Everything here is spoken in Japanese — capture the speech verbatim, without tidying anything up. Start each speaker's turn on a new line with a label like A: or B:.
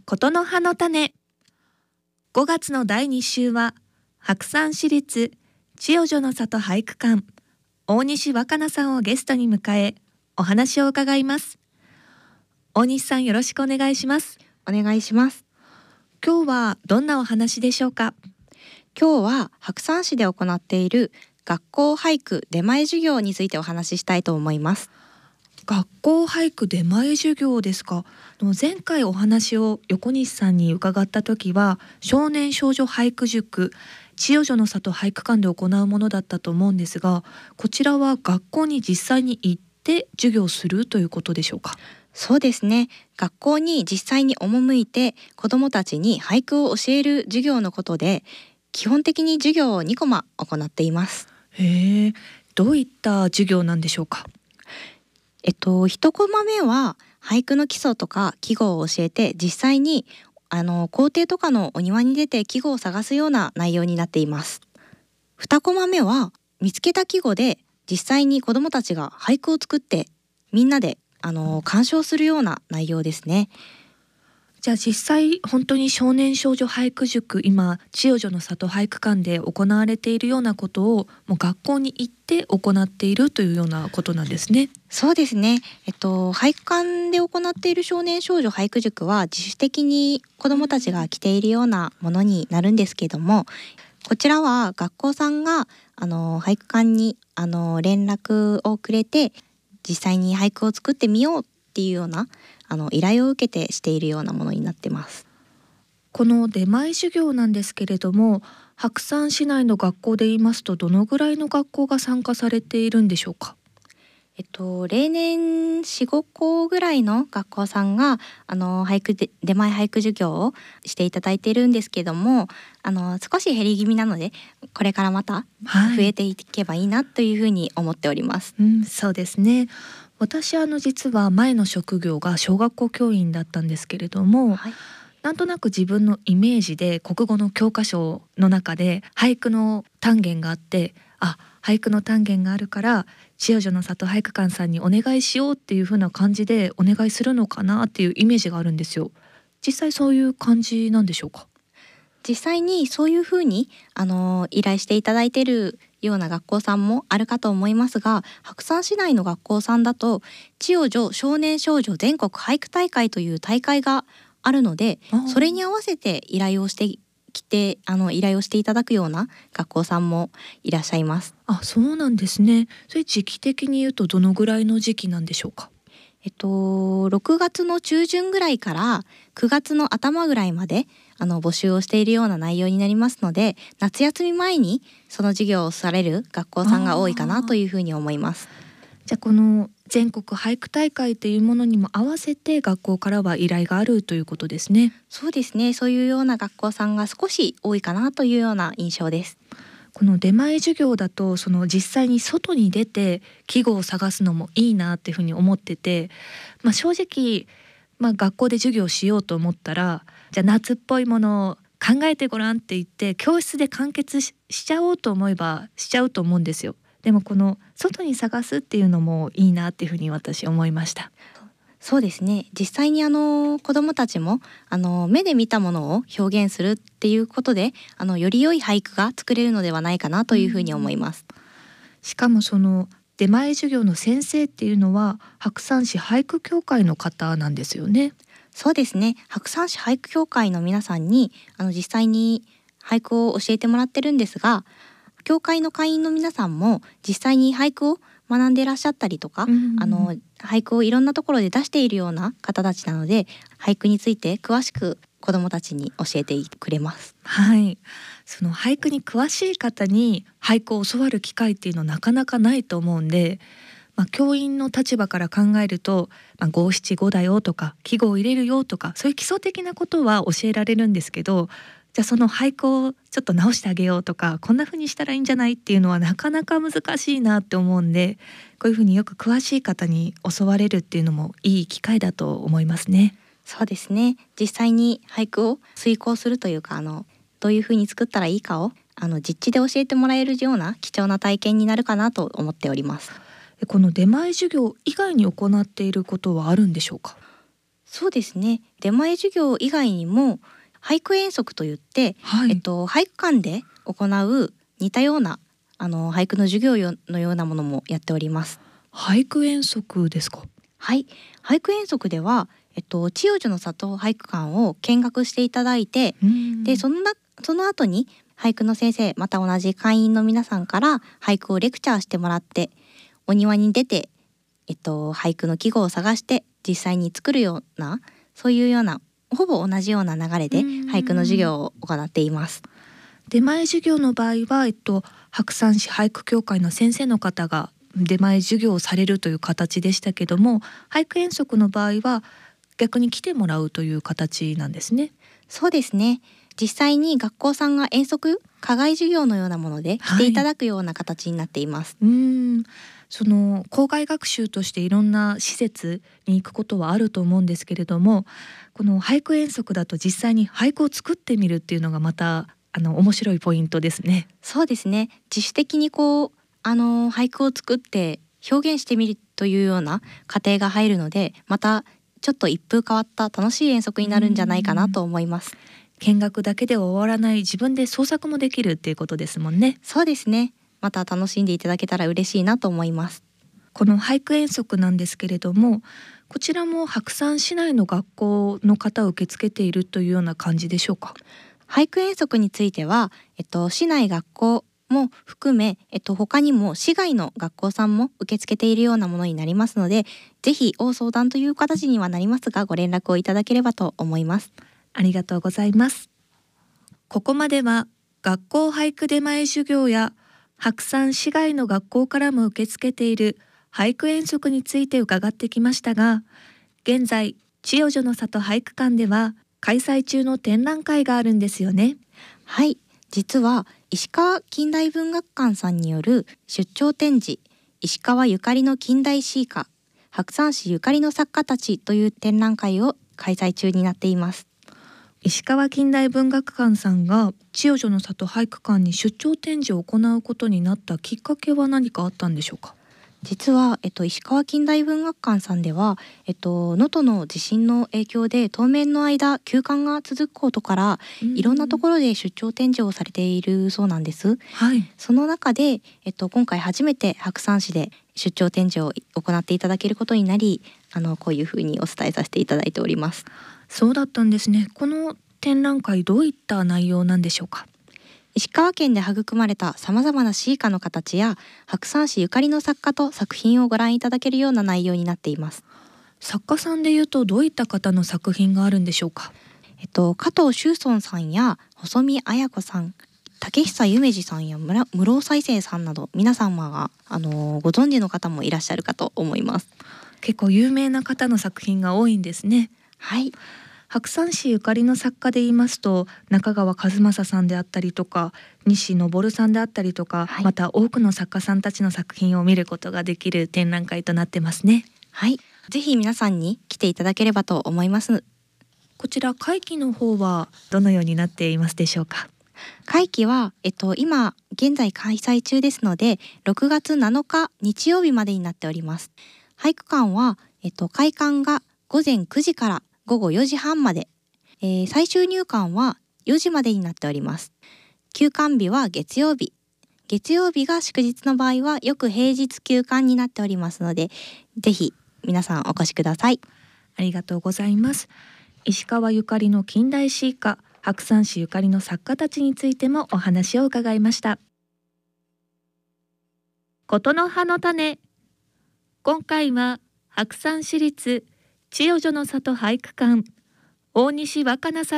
A: ことの葉の種。ごがつのだいに週は白山市立千代女の里俳句館大西若菜さんをゲストに迎えお話を伺います。大西さん、よろしくお願いします。
B: お願いします。
A: 今日はどんなお話でしょうか？
B: 今日は白山市で行っている学校俳句出前授業についてお話ししたいと思います。
A: 学校俳句出前授業ですか。前回お話を横西さんに伺った時は少年少女俳句塾千代女の里俳句館で行うものだったと思うんですが、こちらは学校に実際に行って授業するということでしょうか？
B: そうですね。学校に実際に赴いて子どもたちに俳句を教える授業のことで、基本的に授業をにコマ行っています。
A: へえ、どういった授業なんでしょうか？
B: えっといちコマ目は俳句の基礎とか季語を教えて、実際にあの校庭とかのお庭に出て季語を探すような内容になっています。にコマ目は見つけた季語で実際に子どもたちが俳句を作ってみんなであの鑑賞するような内容ですね。
A: じゃあ実際本当に少年少女俳句塾、今千代女の里俳句館で行われているようなことをもう学校に行って行っているというようなことなんですね。
B: そうですね。えっと俳句館で行っている少年少女俳句塾は自主的に子どもたちが来ているようなものになるんですけども、こちらは学校さんがあの俳句館にあの連絡をくれて、実際に俳句を作ってみようっていうようなあの依頼を受けてしているようなものになってます。
A: この出前授業なんですけれども、白山市内の学校で言いますとどのぐらいの学校が参加されているんでしょうか？
B: えっと例年よん、ごこぐらいの学校さんがあの俳句で出前俳句授業をしていただいているんですけども、あの少し減り気味なので、これからまた増えていけばいいなというふうに思っております。
A: はい、うん、そうですね。私あの実は前の職業が小学校教員だったんですけれども、はい、なんとなく自分のイメージで国語の教科書の中で俳句の単元があって、あ、俳句の単元があるから千代女の里俳句館さんにお願いしようっていう風な感じでお願いするのかなっていうイメージがあるんですよ。実際そういう感じなんでしょうか？
B: 実際にそういうふうにあの依頼していただいているような学校さんもあるかと思いますが、白山市内の学校さんだと千代女少年少女全国俳句大会という大会があるので、それに合わせて依頼をしてきてあの依頼をしていただくような学校さんもいらっしゃいます。
A: あ、そうなんですね。それ時期的に言うとどのぐらいの時期なんでしょうか？
B: えっと、ろくがつの中旬ぐらいからくがつの頭ぐらいまであの募集をしているような内容になりますので、夏休み前にその授業をされる学校さんが多いかなというふうに思います。
A: じゃあこの全国俳句大会というものにも合わせて学校からは依頼があるということですね。
B: そうですね。そういうような学校さんが少し多いかなというような印象です。
A: この出前授業だとその実際に外に出て季語を探すのもいいなっていうふうに思ってて、まあ、正直、まあ、学校で授業しようと思ったらじゃあ夏っぽいものを考えてごらんって言って教室で完結 し, しちゃおうと思えばしちゃうと思うんですよ。でもこの外に探すっていうのもいいなっていうふうに私思いました。
B: そうですね。実際にあの子どもたちもあの目で見たものを表現するっていうことで、あのより良い俳句が作れるのではないかなというふうに思います。
A: しかもその出前授業の先生っていうのは白山市俳句協会の方なんですよね。
B: そうですね。白山市俳句協会の皆さんにあの実際に俳句を教えてもらってるんですが、協会の会員の皆さんも実際に俳句を学んでいらっしゃったりとか、うんうん、あの俳句をいろんなところで出しているような方たちなので、俳句について詳しく子どもたちに教えてくれます。
A: はい、その俳句に詳しい方に俳句を教わる機会っていうのはなかなかないと思うんで、まあ、教員の立場から考えると五七五だよとか季語を入れるよとかそういう基礎的なことは教えられるんですけど、じゃあその俳句をちょっと直してあげようとかこんな風にしたらいいんじゃないっていうのはなかなか難しいなって思うんで、こういう風によく詳しい方に教われるっていうのもいい機会だと思いますね。
B: そうですね。実際に俳句を遂行するというか、あのどういう風に作ったらいいかをあの実地で教えてもらえるような貴重な体験になるかなと思っております。
A: この出前授業以外に行っていることはあるんでしょうか？
B: そうですね。出前授業以外にも俳句遠足といって、
A: はい、
B: えっと、俳句館で行う似たようなあの俳句の授業のようなものもやっております。
A: 俳句遠足ですか？
B: はい、俳句遠足では、えっと、千代女の里俳句館を見学していただいて、でそのなその後に俳句の先生また同じ会員の皆さんから俳句をレクチャーしてもらって、お庭に出て、えっと、俳句の季語を探して実際に作るような、そういうようなほぼ同じような流れで俳句の授業を行っています。
A: 出前授業の場合は、えっと、白山市俳句協会の先生の方が出前授業をされるという形でしたけども、俳句遠足の場合は逆に来てもらうという形なんですね。
B: そうですね。実際に学校さんが遠足課外授業のようなもので来ていただくような形になっています。
A: はい、うーんその校外学習としていろんな施設に行くことはあると思うんですけれども、この俳句遠足だと実際に俳句を作ってみるっていうのがまたあの面白いポイントですね。
B: そうですね。自主的にこうあの俳句を作って表現してみるというような過程が入るので、またちょっと一風変わった楽しい遠足になるんじゃないかなと思います。
A: 見学だけでは終わらない、自分で創作もできるっていうことですもんね。
B: そうですね。また楽しんでいただけたら嬉しいなと思います。
A: この俳句遠足なんですけれども、こちらも白山市内の学校の方を受け付けているというような感じでしょうか？
B: 俳句遠足については、えっと、市内学校も含め、えっと、他にも市外の学校さんも受け付けているようなものになりますので、ぜひ応相談という形にはなりますが、ご連絡をいただければと思います。
A: ありがとうございます。ここまでは学校俳句出前授業や白山市外の学校からも受け付けている俳句遠足について伺ってきましたが、現在千代女の里俳句館では開催中の展覧会があるんですよね。
B: はい、実は石川近代文学館さんによる出張展示、石川ゆかりの近代詩歌、白山市ゆかりの作家たちという展覧会を開催中になっています。
A: 石川近代文学館さんが千代女の里俳句館に出張展示を行うことになったきっかけは何かあったんでしょうか？
B: 実は、えっと、石川近代文学館さんでは、えっと、能登の地震の影響で当面の間休館が続くことから、いろんなところで出張展示をされているそうなんです。
A: はい、
B: その中で、えっと、今回初めて白山市で出張展示を行っていただけることになり、あのこういうふうにお伝えさせていただいております。
A: そうだったんですね。この展覧会どういった内容なんでしょうか？
B: 石川県で育まれたさまざまな詩歌の形や白山市ゆかりの作家と作品をご覧いただけるような内容になっています。
A: 作家さんでいうとどういった方の作品があるんでしょうか？
B: えっと、加藤修尊さんや細見綾子さん、竹久夢二さんや室生再生さんなど、皆様が、あのー、ご存知の方もいらっしゃるかと思います。
A: 結構有名な方の作品が多いんですね。
B: はい、
A: 白山市ゆかりの作家で言いますと、中川和正さんであったりとか西昇さんであったりとか、はい、また多くの作家さんたちの作品を見ることができる展覧会となってますね。
B: はい、ぜひ皆さんに来ていただければと思います。
A: こちら会期の方はどのようになっていますでしょうか？
B: 会期は、えっと、今現在開催中ですので、ろくがつなのか日曜日までになっております。俳句館は、えっと、開館がごぜんくじからごごよじはんまで、えー、最終入館はよじまでになっております。休館日は月曜日、月曜日が祝日の場合はよく平日休館になっておりますので、ぜひ皆さんお越しください。
A: ありがとうございます。石川ゆかりの近代詩歌、白山市ゆかりの作家たちについてもお話を伺いました。ことの葉の種、今回は白山市立千代女の里俳句館大西若菜さん